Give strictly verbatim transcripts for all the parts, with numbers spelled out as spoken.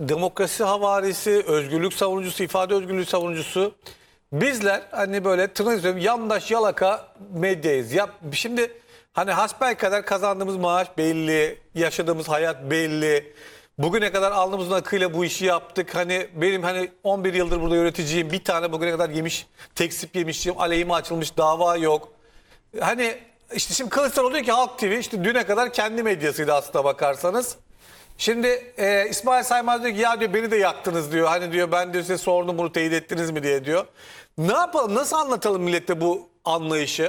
demokrasi havarisi, özgürlük savunucusu, ifade özgürlüğü savunucusu. Bizler hani böyle tırnak üzerinde yandaş yalaka medyayız. Ya şimdi hani hasbelkader kazandığımız maaş belli, yaşadığımız hayat belli. Bugüne kadar alnımızın akıyla bu işi yaptık. Hani benim hani on bir yıldır burada yöneticiyim. Bir tane bugüne kadar yemiş, tekzip yemişim, aleyhime açılmış dava yok. Hani işte şimdi Kılıçdaroğlu diyor ki Halk T V işte düne kadar kendi medyasıydı aslında bakarsanız. Şimdi e, İsmail Saymaz diyor ki ya diyor beni de yaktınız diyor. Hani diyor ben diyor size sordum bunu teyit ettiniz mi diye diyor. Ne yapalım, nasıl anlatalım millete bu anlayışı?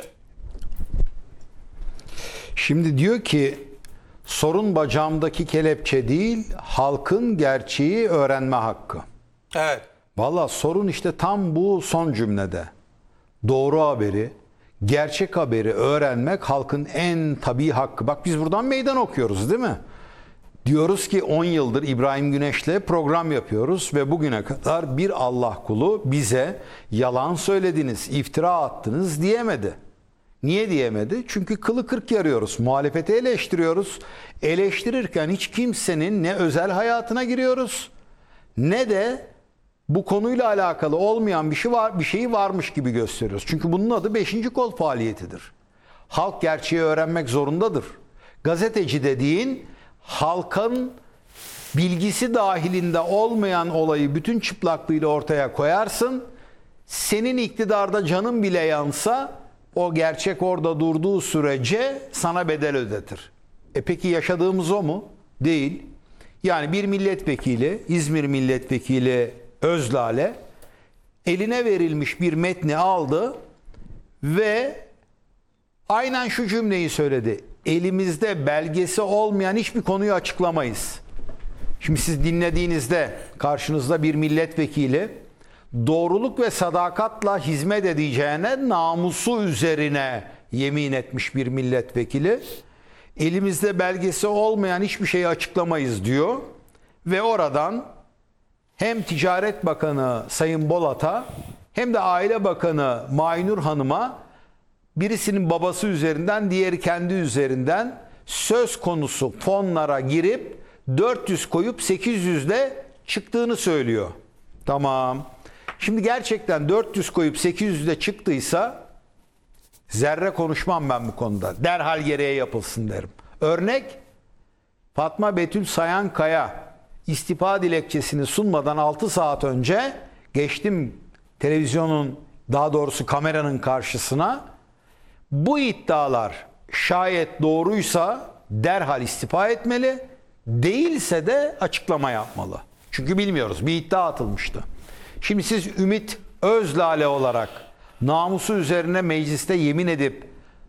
Şimdi diyor ki sorun bacağımdaki kelepçe değil, halkın gerçeği öğrenme hakkı. Evet. Valla sorun işte tam bu son cümlede. Doğru haberi, gerçek haberi öğrenmek halkın en tabii hakkı. Bak biz buradan meydan okuyoruz değil mi? Diyoruz ki on yıldır İbrahim Güneş'le program yapıyoruz ve bugüne kadar bir Allah kulu bize yalan söylediniz, iftira attınız diyemedi. Niye diyemedi? Çünkü kılı kırk yarıyoruz. Muhalefeti eleştiriyoruz. Eleştirirken hiç kimsenin ne özel hayatına giriyoruz ne de bu konuyla alakalı olmayan bir şey var, bir şeyi varmış gibi gösteriyoruz. Çünkü bunun adı beşinci kol faaliyetidir. Halk gerçeği öğrenmek zorundadır. Gazeteci dediğin halkın bilgisi dahilinde olmayan olayı bütün çıplaklığıyla ortaya koyarsın. Senin iktidarda canın bile yansa o gerçek orada durduğu sürece sana bedel ödetir. E peki yaşadığımız o mu? Değil. Yani bir milletvekili, İzmir milletvekili Özlale eline verilmiş bir metni aldı ve aynen şu cümleyi söyledi. Elimizde belgesi olmayan hiçbir konuyu açıklamayız. Şimdi siz dinlediğinizde karşınızda bir milletvekili doğruluk ve sadakatla hizmet edeceğine namusu üzerine yemin etmiş bir milletvekili. Elimizde belgesi olmayan hiçbir şeyi açıklamayız diyor. Ve oradan hem Ticaret Bakanı Sayın Bolat'a hem de Aile Bakanı Maynur Hanım'a birisinin babası üzerinden diğeri kendi üzerinden söz konusu fonlara girip dört yüz koyup sekiz yüzle çıktığını söylüyor. Tamam. Şimdi gerçekten dört yüz koyup sekiz yüzle çıktıysa zerre konuşmam ben bu konuda. Derhal gereği yapılsın derim. Örnek Fatma Betül Sayankaya istifa dilekçesini sunmadan altı saat önce geçtim televizyonun daha doğrusu kameranın karşısına. Bu iddialar şayet doğruysa derhal istifa etmeli, değilse de açıklama yapmalı. Çünkü bilmiyoruz, bir iddia atılmıştı. Şimdi siz Ümit Özlale olarak namusu üzerine mecliste yemin edip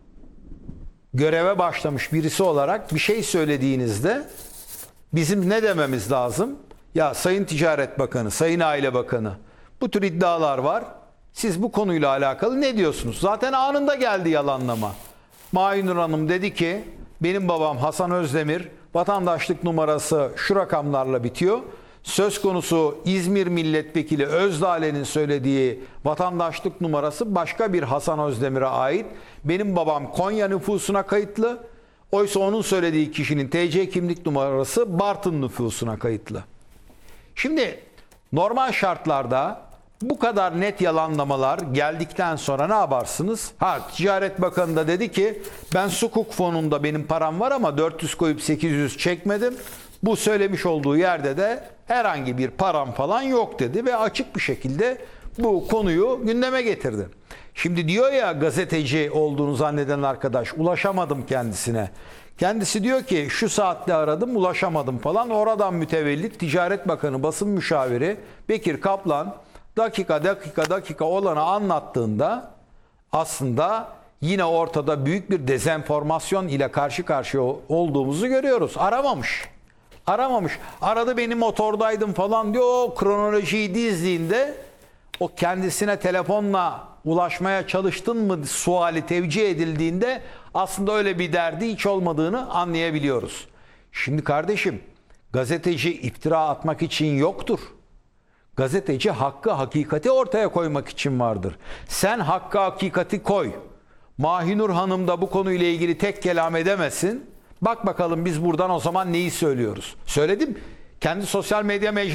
göreve başlamış birisi olarak bir şey söylediğinizde bizim ne dememiz lazım? Ya Sayın Ticaret Bakanı, Sayın Aile Bakanı bu tür iddialar var. Siz bu konuyla alakalı ne diyorsunuz? Zaten anında geldi yalanlama. Maynur Hanım dedi ki benim babam Hasan Özdemir, vatandaşlık numarası şu rakamlarla bitiyor. Söz konusu İzmir Milletvekili Özlale'nin söylediği vatandaşlık numarası başka bir Hasan Özdemir'e ait. Benim babam Konya nüfusuna kayıtlı. Oysa onun söylediği kişinin T C kimlik numarası Bartın nüfusuna kayıtlı. Şimdi normal şartlarda bu kadar net yalanlamalar geldikten sonra ne yaparsınız? Ha, Ticaret Bakanı da dedi ki ben sukuk fonunda benim param var ama dört yüz koyup sekiz yüz çekmedim. Bu söylemiş olduğu yerde de herhangi bir param falan yok dedi ve açık bir şekilde bu konuyu gündeme getirdi. Şimdi diyor ya gazeteci olduğunu zanneden arkadaş ulaşamadım kendisine. Kendisi diyor ki şu saatte aradım ulaşamadım falan. Oradan mütevellit Ticaret Bakanı basın müşaviri Bekir Kaplan dakika dakika dakika olanı anlattığında aslında yine ortada büyük bir dezenformasyon ile karşı karşıya olduğumuzu görüyoruz. Aramamış. Aramamış. Aradı benim motordaydım falan diyor. O kronolojiyi dizdiğinde o kendisine telefonla ulaşmaya çalıştın mı suali tevcih edildiğinde aslında öyle bir derdi hiç olmadığını anlayabiliyoruz. Şimdi kardeşim gazeteci iftira atmak için yoktur. Gazeteci hakkı hakikati ortaya koymak için vardır. Sen hakkı hakikati koy. Mahinur Hanım da bu konuyla ilgili tek kelam edemesin. Bak bakalım biz buradan o zaman neyi söylüyoruz? Söyledim. Kendi sosyal medya mecrasında